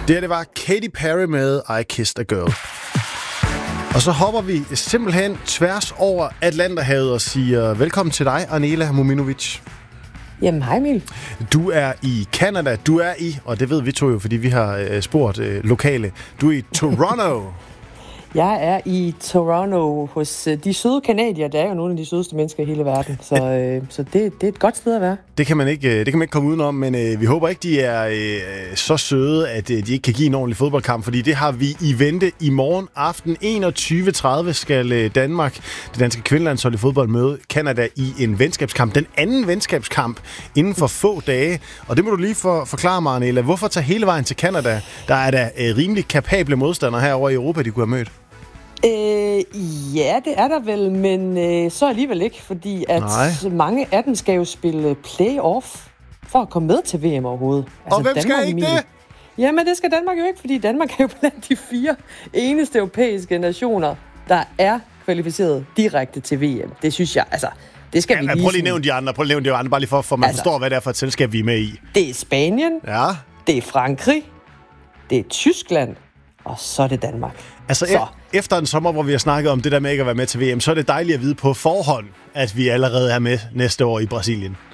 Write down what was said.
Det var Katy Perry med I Kissed a Girl. Og så hopper vi simpelthen tværs over Atlanterhavet og siger velkommen til dig, Arnela Mominovic. Jamen, hej Emil. Du er i Canada. Du er i, og det ved vi to jo, fordi vi har spurgt lokale. Du er i Toronto. Jeg er i Toronto hos de søde canadier. Der er jo nogle af de sødeste mennesker i hele verden. Så det er et godt sted at være. Det kan man ikke komme udenom, men vi håber ikke, de er så søde, at de ikke kan give en ordentlig fodboldkamp, fordi det har vi i vente i morgen aften. 21.30 skal Danmark, det danske kvindelandshold i fodbold, møde Canada i en venskabskamp. Den anden venskabskamp inden for få dage. Og det må du lige forklare mig, Arnela. Hvorfor tage hele vejen til Canada? Der er da rimelig kapable modstandere herovre i Europa, de kunne have mødt. Ja, det er der vel, men så alligevel ikke, fordi at mange af dem skal jo spille play-off for at komme med til VM overhovedet. Altså, og hvem Danmark, skal ikke det? Jamen, det skal Danmark jo ikke, fordi Danmark er jo blandt de 4 eneste europæiske nationer, der er kvalificeret direkte til VM. Det synes jeg, altså, det skal vi lige... Prøv lige at nævne de andre, bare lige for man forstår, hvad det er for et selskab, vi er med i. Det er Spanien, det er Frankrig, det er Tyskland, og så er det Danmark. Altså efter en sommer, hvor vi har snakket om det der med ikke at være med til VM, så er det dejligt at vide på forhånd, at vi allerede er med næste år i Brasilien.